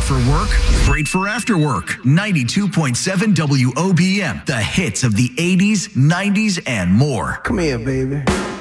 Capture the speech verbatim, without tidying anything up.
for work, great for after work. ninety-two point seven W O B M, the hits of the eighties, nineties, and more. Come here, baby.